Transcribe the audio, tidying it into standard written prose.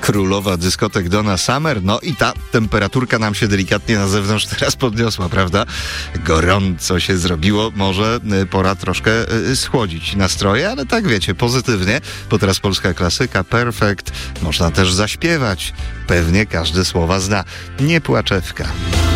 królowa dyskotek Donna Summer. No i ta temperaturka nam się delikatnie na zewnątrz teraz podniosła, prawda? Gorąco się zrobiło. Może pora troszkę schłodzić nastroje, ale tak wiecie, pozytywnie, bo teraz polska klasyka Perfect można też zaśpiewać. Pewnie każde słowa zna. Nie płaczewka.